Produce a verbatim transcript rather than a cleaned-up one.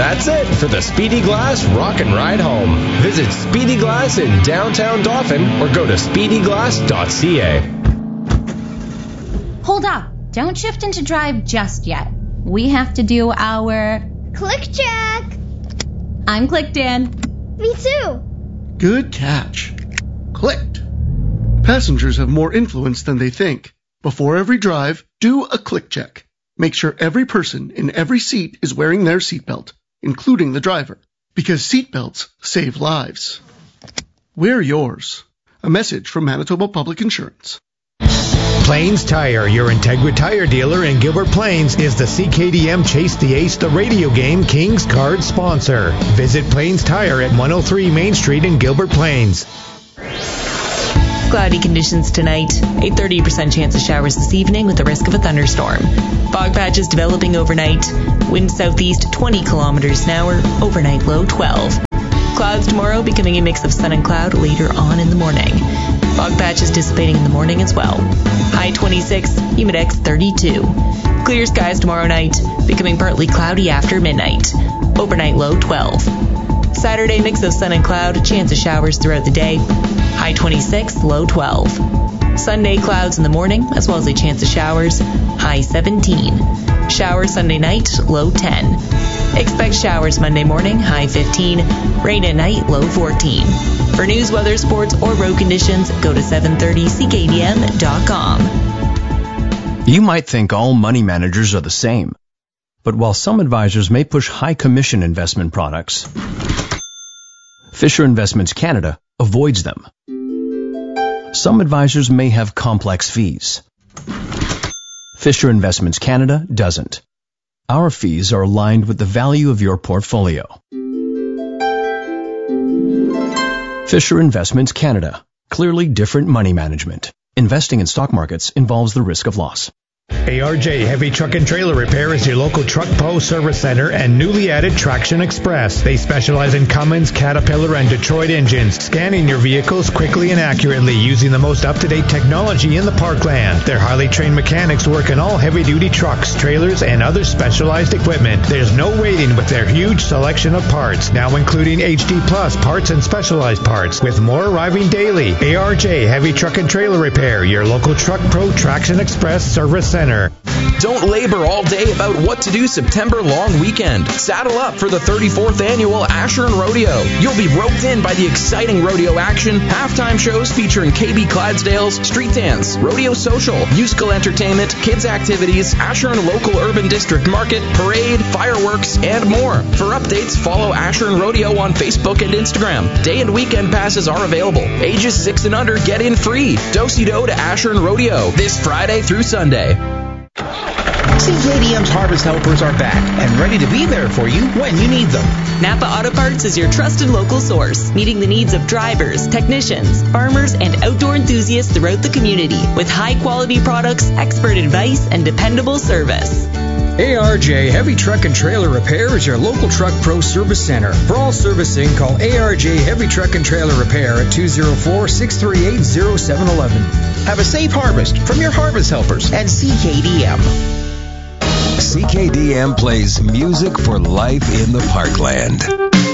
That's it for the Speedy Glass Rock and Ride Home. Visit Speedy Glass in downtown Dauphin or go to speedy glass dot c a. Hold up. Don't shift into drive just yet. We have to do our... Click check. I'm clicked in. Me too. Good catch. Clicked. Passengers have more influence than they think. Before every drive, do a click check. Make sure every person in every seat is wearing their seatbelt, including the driver, because seatbelts save lives. Wear yours. A message from Manitoba Public Insurance. Plains Tire, your Integra Tire dealer in Gilbert Plains, is the C K D M Chase the Ace the radio game Kings card sponsor. Visit Plains Tire at one oh three Main Street in Gilbert Plains. Cloudy conditions tonight. A thirty percent chance of showers this evening with the risk of a thunderstorm. Fog patches developing overnight. Wind southeast twenty kilometers an hour. Overnight low twelve. Clouds tomorrow, becoming a mix of sun and cloud later on in the morning. Fog patches dissipating in the morning as well. High twenty-six, humidex thirty-two. Clear skies tomorrow night, becoming partly cloudy after midnight. Overnight low twelve. Saturday, mix of sun and cloud, chance of showers throughout the day. High twenty-six, low twelve. Sunday, clouds in the morning, as well as a chance of showers. High seventeen. Showers Sunday night, low ten. Expect showers Monday morning, high fifteen. Rain at night, low fourteen. For news, weather, sports, or road conditions, go to seven thirty c k d m dot com. You might think all money managers are the same. But while some advisors may push high commission investment products, Fisher Investments Canada avoids them. Some advisors may have complex fees. Fisher Investments Canada doesn't. Our fees are aligned with the value of your portfolio. Fisher Investments Canada. Clearly different money management. Investing in stock markets involves the risk of loss. A R J Heavy Truck and Trailer Repair is your local Truck Pro Service Center and newly added Traction Express. They specialize in Cummins, Caterpillar, and Detroit engines, scanning your vehicles quickly and accurately using the most up-to-date technology in the parkland. Their highly trained mechanics work in all heavy-duty trucks, trailers, and other specialized equipment. There's no waiting with their huge selection of parts, now including H D Plus parts and specialized parts, with more arriving daily. A R J Heavy Truck and Trailer Repair, your local Truck Pro Traction Express Service Center. Don't labor all day about what to do September long weekend. Saddle up for the thirty-fourth annual Asheron Rodeo. You'll be roped in by the exciting rodeo action, halftime shows featuring K B Clydesdales, street dance, rodeo social, musical entertainment, kids activities, Asheron Local Urban District Market, parade, fireworks, and more. For updates, follow Asheron Rodeo on Facebook and Instagram. Day and weekend passes are available. Ages six and under get in free. Do-si-do to Asheron Rodeo this Friday through Sunday. C K D M's Harvest Helpers are back and ready to be there for you when you need them. Napa Auto Parts is your trusted local source, meeting the needs of drivers, technicians, farmers, and outdoor enthusiasts throughout the community with high-quality products, expert advice, and dependable service. A R J Heavy Truck and Trailer Repair is your local Truck Pro Service Center. For all servicing, call A R J Heavy Truck and Trailer Repair at two oh four, six three eight, oh seven one one. Have a safe harvest from your Harvest Helpers and C K D M. C K D M plays music for life in the Parkland.